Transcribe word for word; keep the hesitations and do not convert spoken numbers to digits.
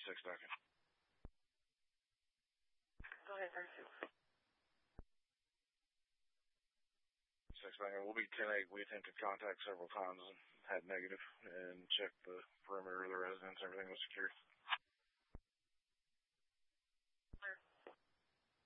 six Duncan. Go ahead, thirty-six. six Duncan, we'll be ten eight. We attempted contact several times and had negative and checked the perimeter of the residence. Everything was secure.